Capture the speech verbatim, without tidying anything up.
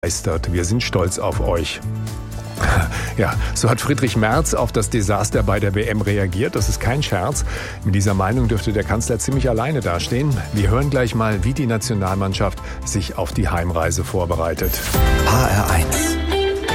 begeistert. Wir sind stolz auf euch. Ja, so hat Friedrich Merz auf das Desaster bei der W M reagiert. Das ist kein Scherz. Mit dieser Meinung dürfte der Kanzler ziemlich alleine dastehen. Wir hören gleich mal, wie die Nationalmannschaft sich auf die Heimreise vorbereitet. H R eins